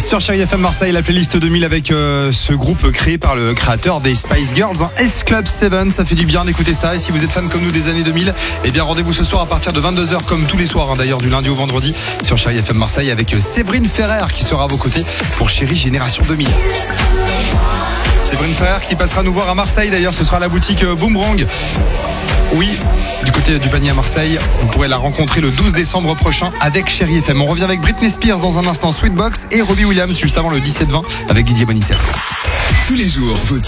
Sur Chérie FM Marseille, la playlist 2000 avec ce groupe créé par le créateur des Spice Girls, S Club 7. Ça fait du bien d'écouter ça. Et si vous êtes fan comme nous des années 2000, eh bien rendez-vous ce soir à partir de 22h, comme tous les soirs d'ailleurs, du lundi au vendredi, sur Chérie FM Marseille avec Séverine Ferrer qui sera à vos côtés pour Chérie Génération 2000. Séverine Ferrer qui passera nous voir à Marseille d'ailleurs, ce sera à la boutique Boomerang. Oui, du côté du panier à Marseille, vous pourrez la rencontrer le 12 décembre prochain avec Chérie FM. On revient avec Britney Spears dans un instant, Sweetbox et Robbie Williams juste avant le 17-20 avec Didier Bonisseur. Tous les jours, vos